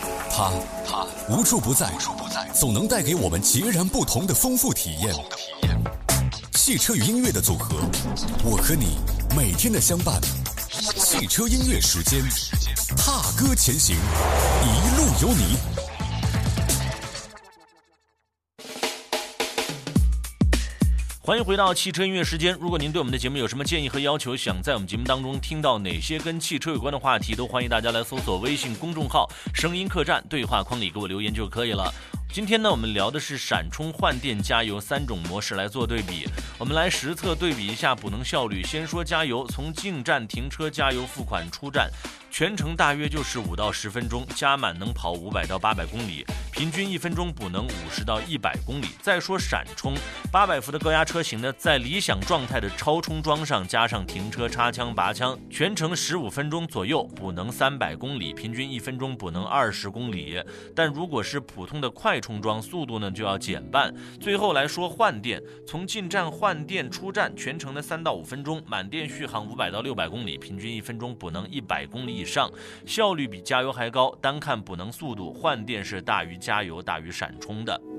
它无处不在，总能带给我们截然不同的丰富体验。汽车与音乐的组合，我和你每天的相伴。汽车音乐时间，踏歌前行，一路有你。 欢迎回到汽车音乐时间。如果您对我们的节目有什么建议和要求，想在我们节目当中听到哪些跟汽车有关的话题，都欢迎大家来搜索微信公众号声音客栈，对话框里给我留言就可以了。今天呢，我们聊的是闪充换电加油3种模式来做对比，我们来实测对比一下补能效率。先说加油，从进站停车加油付款出站，全程大约就是5到10分钟，加满能跑500到800公里，平均1分钟补能50到100公里。再说闪充，800伏的高压车型呢，在理想状态的超充桩上加上停车插枪拔枪，全程15分钟左右，补能300公里，平均1分钟补能20公里。但如果是普通的快充桩，速度呢就要减半。最后来说换电，从进站换电出站，全程的3到5分钟，满电续航500到600公里，平均1分钟补能100公里以上，效率比加油还高。单看补能速度，换电是大于加油大于闪充的。